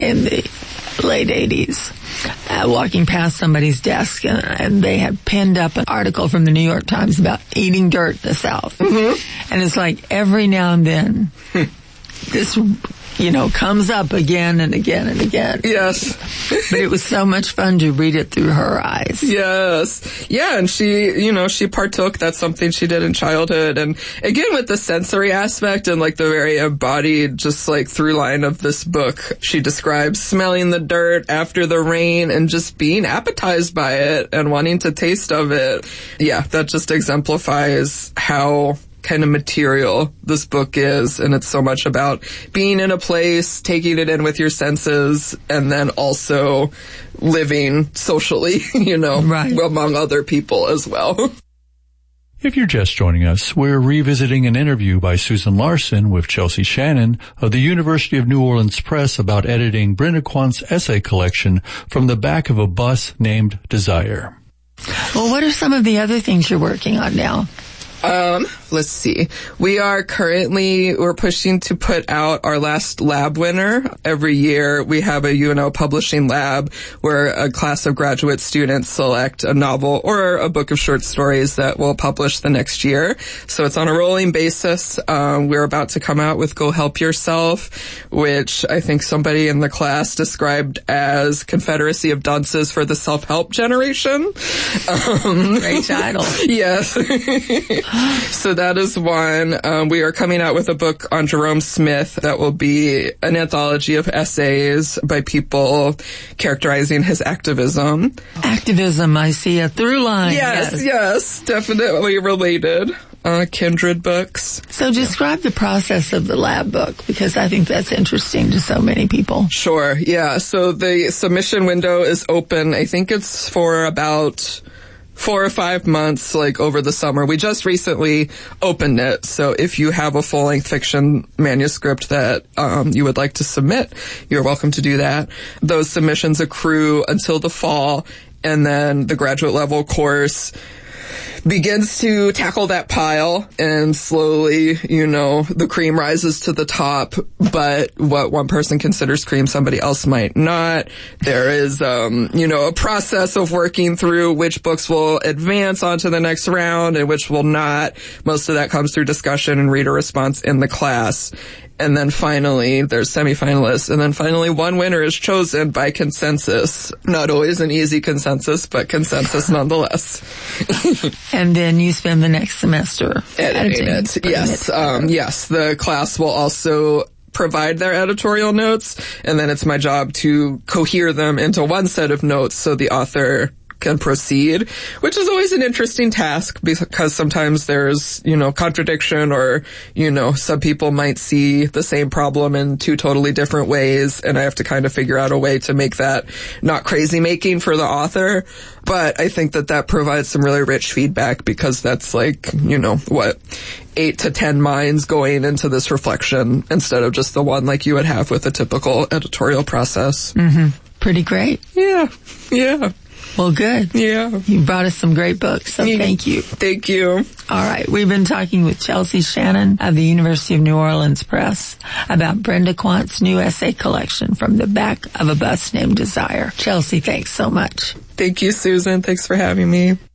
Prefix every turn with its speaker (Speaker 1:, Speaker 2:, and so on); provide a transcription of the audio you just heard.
Speaker 1: in the late 80s, walking past somebody's desk, and they had pinned up an article from the New York Times about eating dirt in the South. Mm-hmm. And it's like every now and then, this, comes up again and again and again.
Speaker 2: Yes.
Speaker 1: But it was so much fun to read it through her eyes.
Speaker 2: Yes. Yeah, and she partook. That's something she did in childhood. And again, with the sensory aspect and like the very embodied, just like through line of this book, she describes smelling the dirt after the rain and just being appetized by it and wanting to taste of it. Yeah, that just exemplifies how kind of material this book is, and it's so much about being in a place, taking it in with your senses, and then also living socially,
Speaker 1: right,
Speaker 2: among other people as well.
Speaker 3: If you're just joining us, we're revisiting an interview by Susan Larson with Chelsea Shannon of the University of New Orleans Press about editing Brenda Quant's essay collection From the Back of a Bus Named Desire.
Speaker 1: Well, what are some of the other things you're working on now?
Speaker 2: Let's see. We're pushing to put out our last lab winner. Every year we have a UNO publishing lab where a class of graduate students select a novel or a book of short stories that we'll publish the next year. So it's on a rolling basis. We're about to come out with Go Help Yourself, which I think somebody in the class described as Confederacy of Dunces for the self-help generation.
Speaker 1: Great title.
Speaker 2: Yes. So that is one. We are coming out with a book on Jerome Smith that will be an anthology of essays by people characterizing his activism.
Speaker 1: Activism, I see a through line.
Speaker 2: Yes, definitely related. Kindred books.
Speaker 1: So describe the process of the lab book, because I think that's interesting to so many people.
Speaker 2: Sure, yeah. So the submission window is open. I think it's for about 4 or 5 months, like over the summer. We just recently opened it. So if you have a full-length fiction manuscript that you would like to submit, you're welcome to do that. Those submissions accrue until the fall, and then the graduate level course begins to tackle that pile, and slowly, the cream rises to the top, but what one person considers cream, somebody else might not. There is, a process of working through which books will advance onto the next round and which will not. Most of that comes through discussion and reader response in the class. And then finally, there's semifinalists. And then finally, one winner is chosen by consensus. Not always an easy consensus, but consensus nonetheless.
Speaker 1: And then you spend the next semester editing it.
Speaker 2: Yes. Yes. The class will also provide their editorial notes, and then it's my job to cohere them into one set of notes so the author can proceed, which is always an interesting task because sometimes there's, contradiction, or, some people might see the same problem in 2 totally different ways, and I have to kind of figure out a way to make that not crazy making for the author. But I think that provides some really rich feedback, because that's 8 to 10 minds going into this reflection instead of just the one like you would have with a typical editorial process.
Speaker 1: Mm-hmm. Pretty great.
Speaker 2: Yeah.
Speaker 1: Well, good.
Speaker 2: Yeah.
Speaker 1: You brought us some great books, so thank you.
Speaker 2: Thank you.
Speaker 1: All right. We've been talking with Chelsea Shannon of the University of New Orleans Press about Brenda Quant's new essay collection, From the Back of a Bus Named Desire. Chelsea, thanks so much.
Speaker 2: Thank you, Susan. Thanks for having me.